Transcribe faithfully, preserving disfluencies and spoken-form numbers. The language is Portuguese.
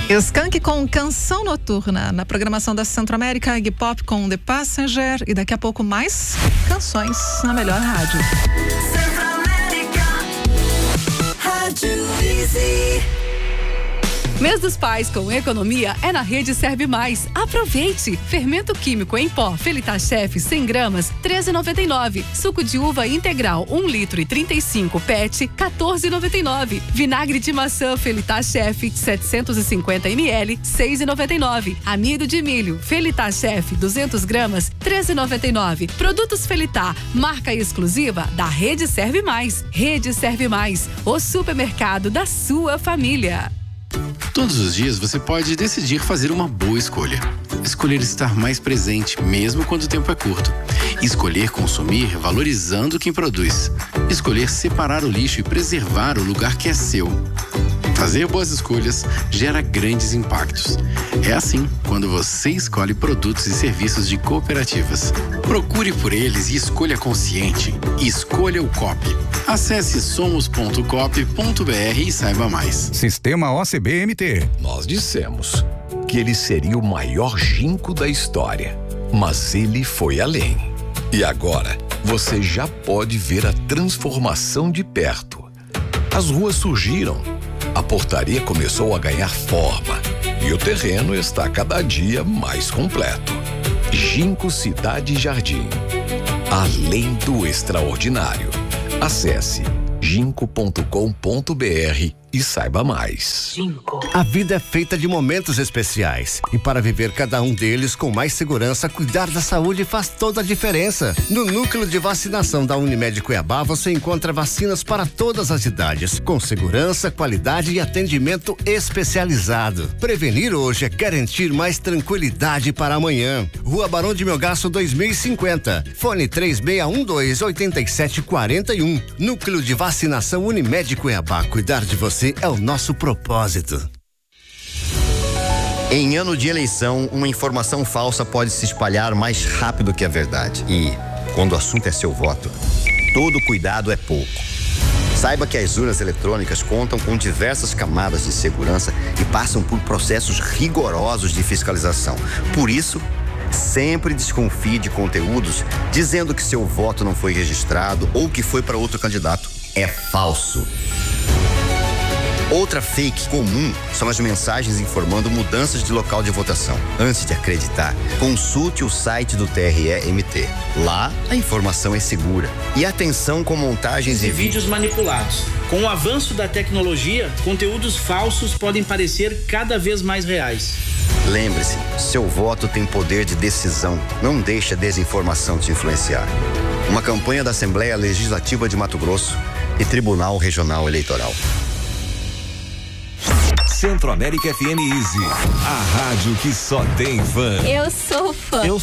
Skank com Canção Noturna na programação da Centro-América, Iggy Pop com The Passenger e daqui a pouco mais canções na melhor rádio. Centro-América, Rádio Easy. Mês dos Pais com economia é na Rede Serve Mais. Aproveite! Fermento químico em pó Felita Chef cem gramas, treze e noventa e nove. Suco de uva integral um litro e trinta e cinco P E T, quatorze e noventa e nove. Vinagre de maçã Felita Chef setecentos e cinquenta mililitros, seis e noventa e nove. Amido de milho Felita Chef duzentas gramas, treze e noventa e nove. Produtos Felita, marca exclusiva da Rede Serve Mais. Rede Serve Mais, o supermercado da sua família. Todos os dias você pode decidir fazer uma boa escolha. Escolher estar mais presente, mesmo quando o tempo é curto. Escolher consumir valorizando quem produz. Escolher separar o lixo e preservar o lugar que é seu. Fazer boas escolhas gera grandes impactos. É assim quando você escolhe produtos e serviços de cooperativas. Procure por eles e escolha consciente. Escolha o Coop. Acesse somos ponto coop ponto br e saiba mais. Sistema O C B M T. Nós dissemos que ele seria o maior ginkgo da história, mas ele foi além. E agora você já pode ver a transformação de perto. As ruas surgiram, a portaria começou a ganhar forma e o terreno está cada dia mais completo. Ginkgo Cidade Jardim. Além do extraordinário. Acesse ginkgo ponto com ponto br e saiba mais. A vida é feita de momentos especiais e para viver cada um deles com mais segurança, cuidar da saúde faz toda a diferença. No núcleo de vacinação da Unimed Cuiabá você encontra vacinas para todas as idades, com segurança, qualidade e atendimento especializado. Prevenir hoje é garantir mais tranquilidade para amanhã. Rua Barão de Melgaço dois mil e cinquenta. Fone três seis um dois, oito sete quatro um. Núcleo de vacinação Unimed Cuiabá. Cuidar de você é o nosso propósito. Em ano de eleição, uma informação falsa pode se espalhar mais rápido que a verdade. E, quando o assunto é seu voto, todo cuidado é pouco. Saiba que as urnas eletrônicas contam com diversas camadas de segurança e passam por processos rigorosos de fiscalização. Por isso, sempre desconfie de conteúdos dizendo que seu voto não foi registrado ou que foi para outro candidato. É falso. Outra fake comum são as mensagens informando mudanças de local de votação. Antes de acreditar, consulte o site do T R E M T. Lá, a informação é segura. E atenção com montagens e vídeos manipulados. Com o avanço da tecnologia, conteúdos falsos podem parecer cada vez mais reais. Lembre-se, seu voto tem poder de decisão. Não deixe a desinformação te influenciar. Uma campanha da Assembleia Legislativa de Mato Grosso e Tribunal Regional Eleitoral. Centro-América F M Easy, a rádio que só tem fã. Eu sou fã. Eu